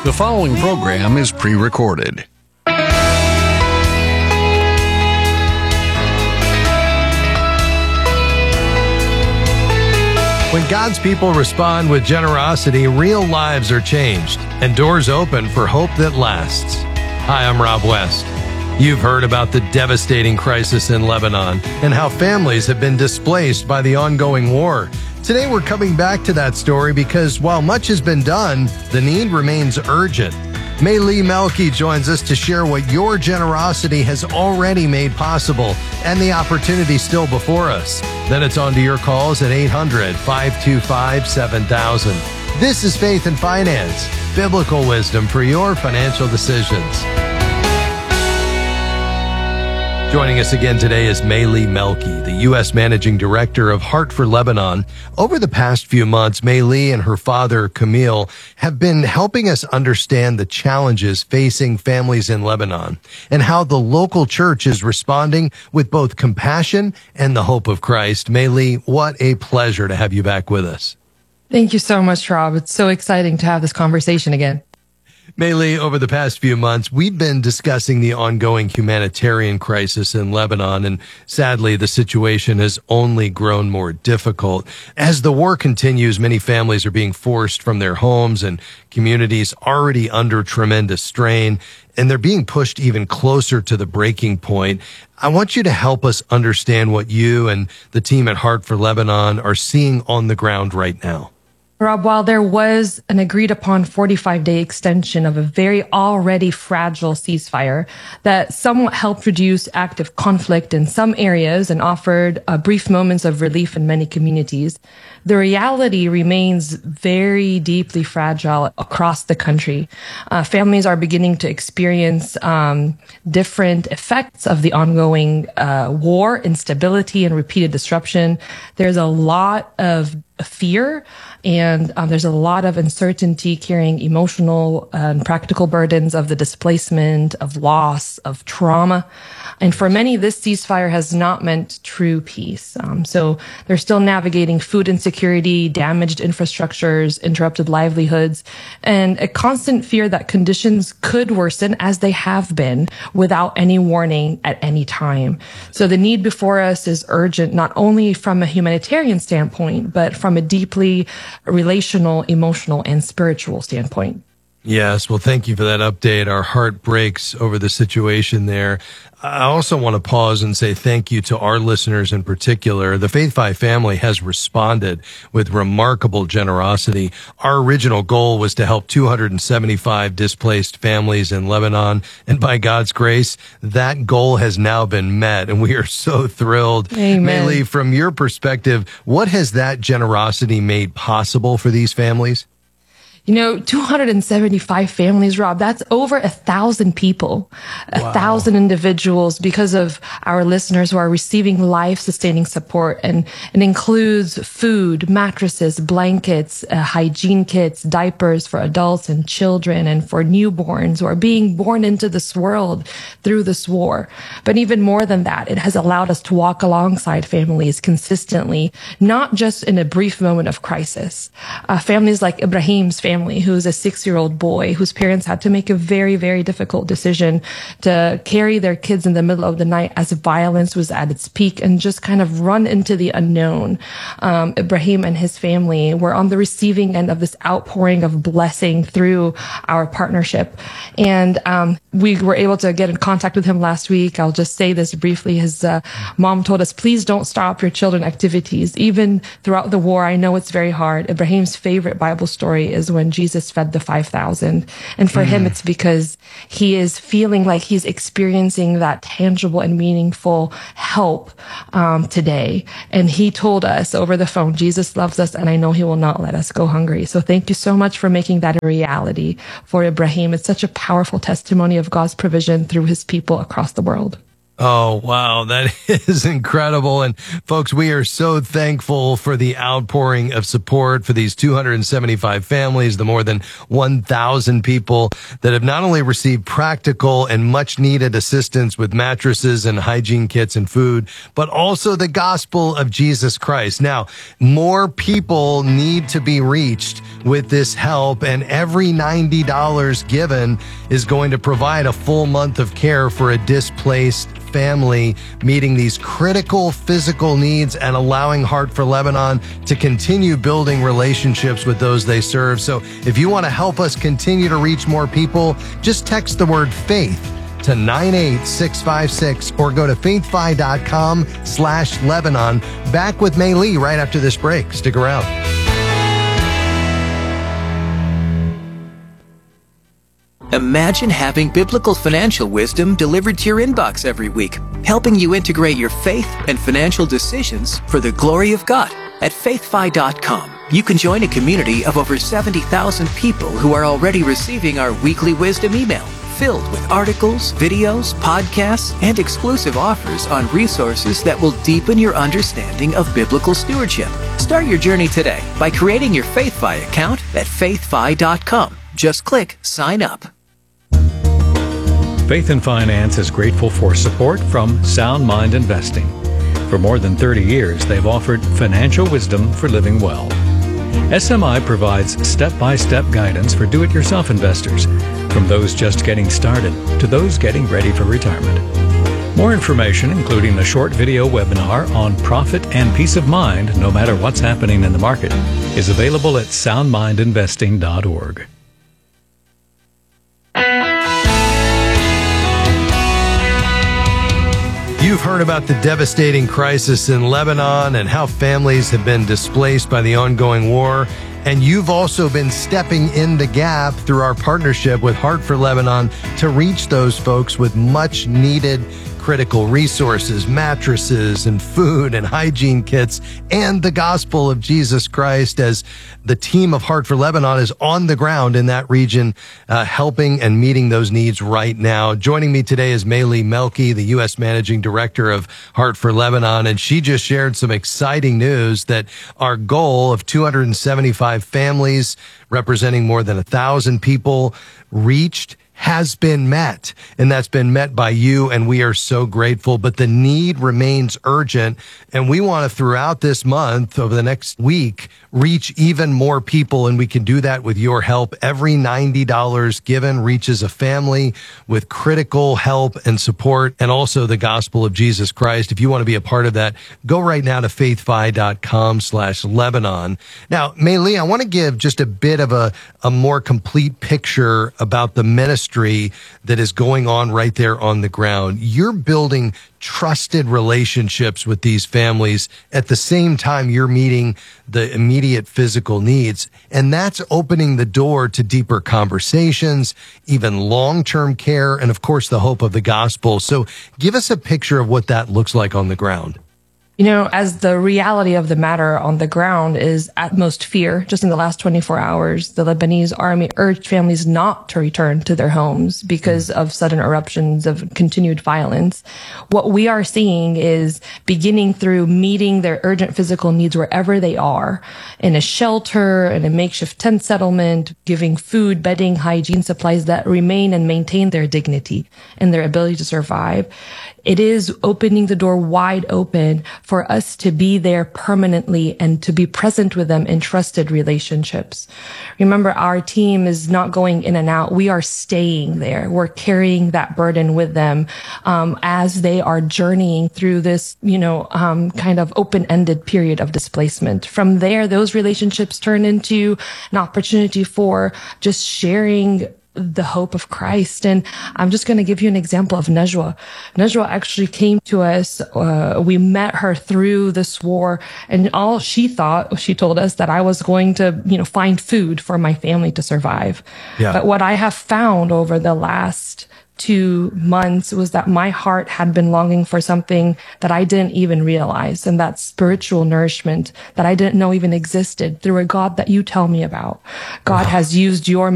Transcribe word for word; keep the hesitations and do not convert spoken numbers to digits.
The following program is pre-recorded. When God's people respond with generosity, real lives are changed and doors open for hope that lasts. Hi, I'm Rob West. You've heard about the devastating crisis in Lebanon and how families have been displaced by the ongoing war. Today, we're coming back to that story because while much has been done, the need remains urgent. May Lee Melky joins us to share what your generosity has already made possible and the opportunity still before us. Then it's on to your calls at eight hundred, five two five, seven thousand. This is Faith and Finance, biblical wisdom for your financial decisions. Joining us again today is May Lee Melky, the U S Managing Director of Heart for Lebanon. Over the past few months, May Lee and her father, Camille, have been helping us understand the challenges facing families in Lebanon and how the local church is responding with both compassion and the hope of Christ. May Lee, what a pleasure to have you back with us. Thank you so much, Rob. It's so exciting to have this conversation again. May Lee, over the past few months, we've been discussing the ongoing humanitarian crisis in Lebanon, and sadly, the situation has only grown more difficult. As the war continues, many families are being forced from their homes and communities already under tremendous strain, and they're being pushed even closer to the breaking point. I want you to help us understand what you and the team at Heart for Lebanon are seeing on the ground right now. Rob, while there was an agreed upon forty-five day extension of a very already fragile ceasefire that somewhat helped reduce active conflict in some areas and offered uh, brief moments of relief in many communities, the reality remains very deeply fragile across the country. Uh, families are beginning to experience um, different effects of the ongoing uh, war, instability, and repeated disruption. There's a lot of fear, and um, there's a lot of uncertainty carrying emotional and practical burdens of the displacement, of loss, of trauma. And for many, this ceasefire has not meant true peace. Um, so they're still navigating food insecurity, damaged infrastructures, interrupted livelihoods, and a constant fear that conditions could worsen as they have been without any warning at any time. So the need before us is urgent, not only from a humanitarian standpoint, but from a deeply relational, emotional, and spiritual standpoint. Yes, well, thank you for that update. Our heart breaks over the situation there. I also want to pause and say thank you to our listeners in particular. The Faith Five family has responded with remarkable generosity. Our original goal was to help two hundred seventy-five displaced families in Lebanon, and by God's grace, that goal has now been met, and we are so thrilled. Amen. May Lee, from your perspective, what has that generosity made possible for these families? You know, two hundred seventy-five families, Rob, that's over a thousand people, a Wow. thousand individuals because of our listeners who are receiving life-sustaining support. And it includes food, mattresses, blankets, uh, hygiene kits, diapers for adults and children, and for newborns who are being born into this world through this war. But even more than that, it has allowed us to walk alongside families consistently, not just in a brief moment of crisis. Uh, families like Ibrahim's family, Family, who's a six-year-old boy whose parents had to make a very, very difficult decision to carry their kids in the middle of the night as violence was at its peak and just kind of run into the unknown. Um, Ibrahim and his family were on the receiving end of this outpouring of blessing through our partnership. And um, we were able to get in contact with him last week. I'll just say this briefly. His uh, mom told us, please don't stop your children's activities. Even throughout the war, I know it's very hard. Ibrahim's favorite Bible story is when Jesus fed the five thousand. And for mm. him, it's because he is feeling like he's experiencing that tangible and meaningful help um, today. And he told us over the phone, Jesus loves us, and I know he will not let us go hungry. So thank you so much for making that a reality for Ibrahim. It's such a powerful testimony of God's provision through his people across the world. Oh, wow. That is incredible. And folks, we are so thankful for the outpouring of support for these two hundred seventy-five families, the more than one thousand people that have not only received practical and much needed assistance with mattresses and hygiene kits and food, but also the gospel of Jesus Christ. Now, more people need to be reached with this help, and every ninety dollars given is going to provide a full month of care for a displaced family, meeting these critical physical needs and allowing Heart for Lebanon to continue building relationships with those they serve. So if you want to help us continue to reach more people, just text the word faith to nine eight six five six or go to faithfi.com slash Lebanon. Back with Mei Lee right after this break. Stick around. Imagine having biblical financial wisdom delivered to your inbox every week, helping you integrate your faith and financial decisions for the glory of God. At faithfi dot com, you can join a community of over seventy thousand people who are already receiving our weekly wisdom email, filled with articles, videos, podcasts, and exclusive offers on resources that will deepen your understanding of biblical stewardship. Start your journey today by creating your FaithFi account at faithfi dot com. Just click Sign Up. Faith and Finance is grateful for support from Sound Mind Investing. For more than thirty years, they've offered financial wisdom for living well. S M I provides step-by-step guidance for do-it-yourself investors, from those just getting started to those getting ready for retirement. More information, including a short video webinar on profit and peace of mind no matter what's happening in the market, is available at sound mind investing dot org. You've heard about the devastating crisis in Lebanon and how families have been displaced by the ongoing war. And you've also been stepping in the gap through our partnership with Heart for Lebanon to reach those folks with much needed critical resources, mattresses and food and hygiene kits, and the gospel of Jesus Christ, as the team of Heart for Lebanon is on the ground in that region, uh, helping and meeting those needs right now. Joining me today is Mei Lee Melky, the U S Managing Director of Heart for Lebanon, and she just shared some exciting news that our goal of two hundred seventy-five families representing more than a thousand people reached has been met, and that's been met by you, and we are so grateful. But the need remains urgent, and we want to, throughout this month, over the next week, reach even more people, and we can do that with your help. Every ninety dollars given reaches a family with critical help and support, and also the gospel of Jesus Christ. If you want to be a part of that, go right now to faithfi.com slash Lebanon. Now, Mei Lee, I want to give just a bit of a, a more complete picture about the ministry that is going on right there on the ground. You're building trusted relationships with these families at the same time you're meeting the immediate physical needs. And that's opening the door to deeper conversations, even long-term care, and of course, the hope of the gospel. So give us a picture of what that looks like on the ground. You know, as the reality of the matter on the ground is at most fear, just in the last twenty-four hours, the Lebanese army urged families not to return to their homes because of sudden eruptions of continued violence. What we are seeing is beginning through meeting their urgent physical needs wherever they are, in a shelter, in a makeshift tent settlement, giving food, bedding, hygiene supplies that remain and maintain their dignity and their ability to survive. It is opening the door wide open for us to be there permanently and to be present with them in trusted relationships. Remember, our team is not going in and out. We are staying there. We're carrying that burden with them um, as they are journeying through this, you know, um, kind of open-ended period of displacement. From there, those relationships turn into an opportunity for just sharing the hope of Christ. And I'm just going to give you an example of Najwa. Najwa actually came to us. Uh, we met her through this war, and all she thought, she told us that I was going to, you know, find food for my family to survive. Yeah. But what I have found over the last two months was that my heart had been longing for something that I didn't even realize, and that's spiritual nourishment that I didn't know even existed through a God that you tell me about. God has used your